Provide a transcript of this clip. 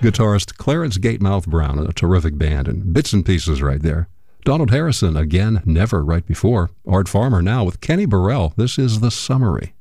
Guitarist Clarence Gatemouth Brown, a terrific band, and Bits and Pieces right there. Donald Harrison, again, Never right before. Art Farmer now with Kenny Burrell. This is The Summary.